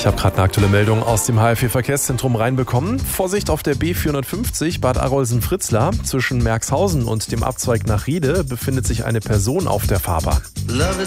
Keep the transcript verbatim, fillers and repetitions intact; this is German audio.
habe gerade eine aktuelle Meldung aus dem H F V-Verkehrszentrum reinbekommen. Vorsicht auf der B vierhundertfünfzig Bad Arolsen-Fritzlar. Zwischen Merxhausen und dem Abzweig nach Riede befindet sich eine Person auf der Fahrbahn. Love is